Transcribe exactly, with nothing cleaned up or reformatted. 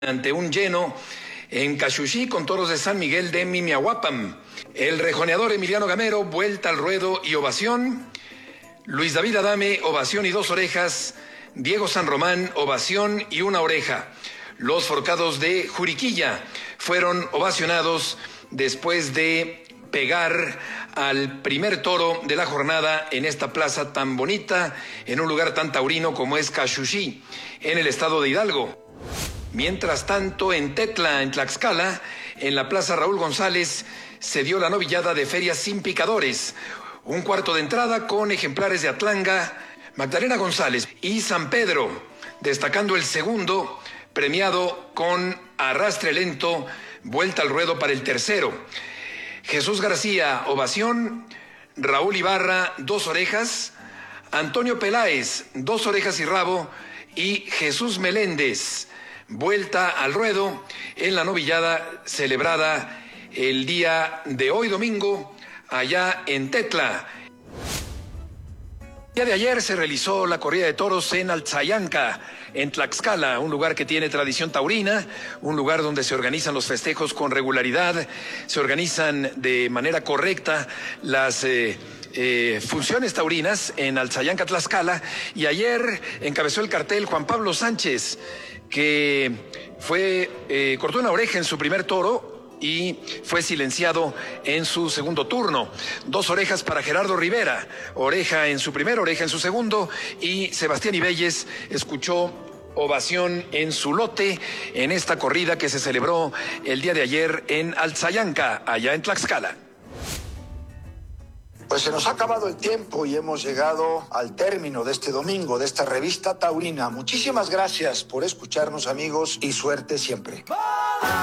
ante un lleno en Caxuxí con toros de San Miguel de Mimiahuapam. El rejoneador Emiliano Gamero, vuelta al ruedo y ovación. Luis David Adame, ovación y dos orejas. Diego San Román, ovación y una oreja. Los forcados de Juriquilla fueron ovacionados después de pegar al primer toro de la jornada en esta plaza tan bonita, en un lugar tan taurino como es Caxuxí, en el estado de Hidalgo. Mientras tanto, en Tetla, en Tlaxcala, en la Plaza Raúl González, se dio la novillada de Ferias Sin Picadores. Un cuarto de entrada con ejemplares de Atlanga, Magdalena González y San Pedro, destacando el segundo, premiado con arrastre lento, vuelta al ruedo para el tercero. Jesús García, ovación. Raúl Ibarra, dos orejas. Antonio Peláez, dos orejas y rabo. Y Jesús Meléndez, vuelta al ruedo en la novillada celebrada el día de hoy domingo allá en Tetla. El día de ayer se realizó la corrida de toros en Alzayanca, en Tlaxcala, un lugar que tiene tradición taurina, un lugar donde se organizan los festejos con regularidad, se organizan de manera correcta las eh, eh, funciones taurinas en Alzayanca, Tlaxcala, y ayer encabezó el cartel Juan Pablo Sánchez, que fue eh, cortó una oreja en su primer toro y fue silenciado en su segundo turno. Dos orejas para Gerardo Rivera, oreja en su primer, oreja en su segundo, y Sebastián Ibelles escuchó ovación en su lote en esta corrida que se celebró el día de ayer en Alzayanca, allá en Tlaxcala. Pues se nos ha acabado el tiempo y hemos llegado al término de este domingo, de esta revista taurina. Muchísimas gracias por escucharnos, amigos, y suerte siempre.